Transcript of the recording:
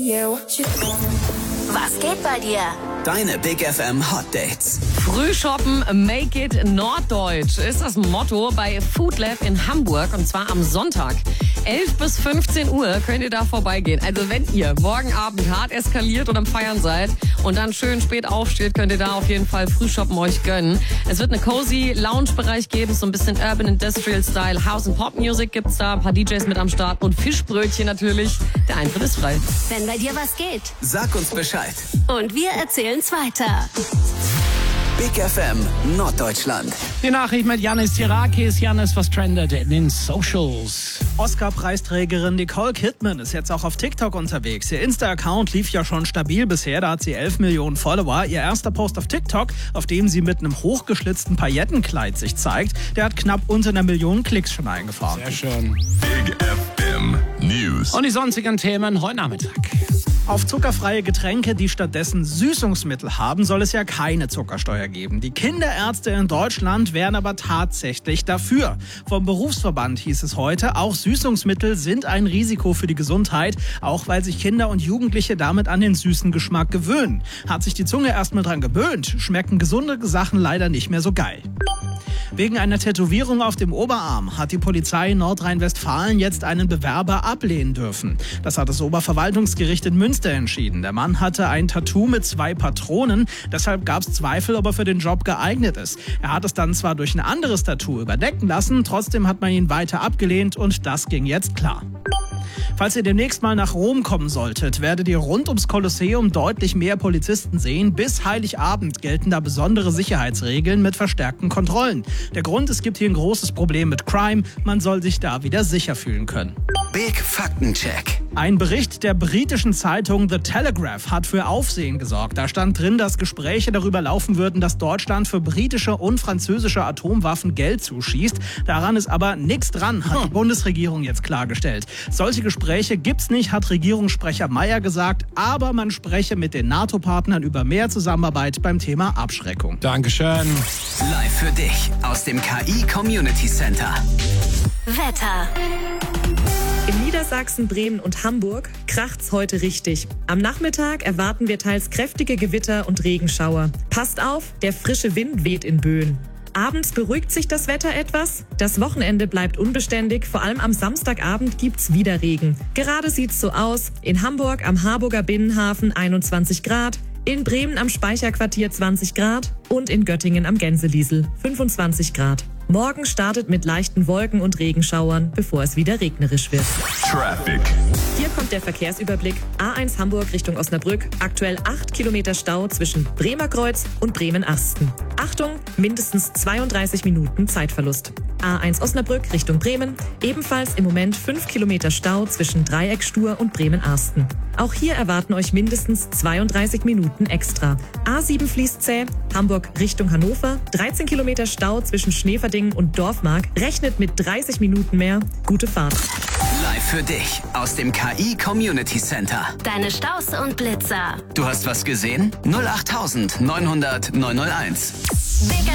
Was geht bei dir? Deine Big FM Hot Dates. Frühshoppen, make it norddeutsch ist das Motto bei Food Lab in Hamburg, und zwar am Sonntag. 11 bis 15 Uhr könnt ihr da vorbeigehen. Also wenn ihr morgen Abend hart eskaliert und am Feiern seid und dann schön spät aufsteht, könnt ihr da auf jeden Fall Frühshoppen euch gönnen. Es wird eine cozy Lounge-Bereich geben, so ein bisschen Urban Industrial Style. House and Pop Music gibt's da, ein paar DJs mit am Start und Fischbrötchen natürlich. Der Eintritt ist frei. Wenn bei dir was geht. Sag uns Bescheid. Und wir erzählen's weiter. Big FM Norddeutschland. Die Nachricht mit Janis Tirakis. Janis, was trendet in den Socials? Oscar-Preisträgerin Nicole Kidman ist jetzt auch auf TikTok unterwegs. Ihr Insta-Account lief ja schon stabil bisher, da hat sie 11 Millionen Follower. Ihr erster Post auf TikTok, auf dem sie mit einem hochgeschlitzten Paillettenkleid sich zeigt, der hat knapp unter 1 Million Klicks schon eingefahren. Sehr schön. Big FM News. Und die sonstigen Themen heute Nachmittag. Auf zuckerfreie Getränke, die stattdessen Süßungsmittel haben, soll es ja keine Zuckersteuer geben. Die Kinderärzte in Deutschland wären aber tatsächlich dafür. Vom Berufsverband hieß es heute, auch Süßungsmittel sind ein Risiko für die Gesundheit, auch weil sich Kinder und Jugendliche damit an den süßen Geschmack gewöhnen. Hat sich die Zunge erstmal dran gewöhnt, schmecken gesunde Sachen leider nicht mehr so geil. Wegen einer Tätowierung auf dem Oberarm hat die Polizei in Nordrhein-Westfalen jetzt einen Bewerber ablehnen dürfen. Das hat das Oberverwaltungsgericht in Münster entschieden. Der Mann hatte ein Tattoo mit 2 Patronen, deshalb gab es Zweifel, ob er für den Job geeignet ist. Er hat es dann zwar durch ein anderes Tattoo überdecken lassen, trotzdem hat man ihn weiter abgelehnt und das ging jetzt klar. Falls ihr demnächst mal nach Rom kommen solltet, werdet ihr rund ums Kolosseum deutlich mehr Polizisten sehen. Bis Heiligabend gelten da besondere Sicherheitsregeln mit verstärkten Kontrollen. Der Grund, es gibt hier ein großes Problem mit Crime. Man soll sich da wieder sicher fühlen können. Big Faktencheck. Ein Bericht der britischen Zeitung The Telegraph hat für Aufsehen gesorgt. Da stand drin, dass Gespräche darüber laufen würden, dass Deutschland für britische und französische Atomwaffen Geld zuschießt. Daran ist aber nichts dran, hat die Bundesregierung jetzt klargestellt. Solche Gespräche gibt's nicht, hat Regierungssprecher Mayer gesagt, aber man spreche mit den NATO-Partnern über mehr Zusammenarbeit beim Thema Abschreckung. Dankeschön. Live für dich aus dem KI Community Center. Wetter. In Niedersachsen, Bremen und Hamburg kracht's heute richtig. Am Nachmittag erwarten wir teils kräftige Gewitter und Regenschauer. Passt auf, der frische Wind weht in Böen. Abends beruhigt sich das Wetter etwas. Das Wochenende bleibt unbeständig. Vor allem am Samstagabend gibt's wieder Regen. Gerade sieht's so aus. In Hamburg am Harburger Binnenhafen 21 Grad. In Bremen am Speicherquartier 20 Grad. Und in Göttingen am Gänseliesel 25 Grad. Morgen startet mit leichten Wolken und Regenschauern, bevor es wieder regnerisch wird. Traffic. Hier kommt der Verkehrsüberblick. A1 Hamburg Richtung Osnabrück. Aktuell 8 Kilometer Stau zwischen Bremerkreuz und Bremen-Asten. Achtung, mindestens 32 Minuten Zeitverlust. A1 Osnabrück Richtung Bremen. Ebenfalls im Moment 5 Kilometer Stau zwischen Dreieckstur und Bremen-Asten. Auch hier erwarten euch mindestens 32 Minuten extra. A7 fließt zäh. Hamburg Richtung Hannover. 13 Kilometer Stau zwischen Schneeverdingen und Dorfmark. Rechnet mit 30 Minuten mehr. Gute Fahrt. Live für dich aus dem KI Community Center. Deine Staus und Blitzer. Du hast was gesehen? 08900 901. Big